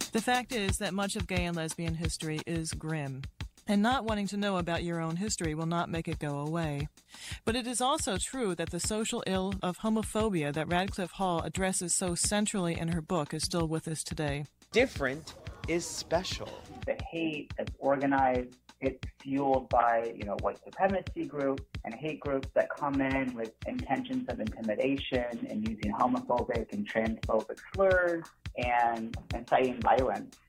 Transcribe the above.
The fact is that much of gay and lesbian history is grim, and not wanting to know about your own history will not make it go away. But it is also true that the social ill of homophobia that Radcliffe Hall addresses so centrally in her book is still with us today. Different is special. The hate that's organized, it's fueled by, white supremacy groups and hate groups that come in with intentions of intimidation and using homophobic and transphobic slurs and inciting violence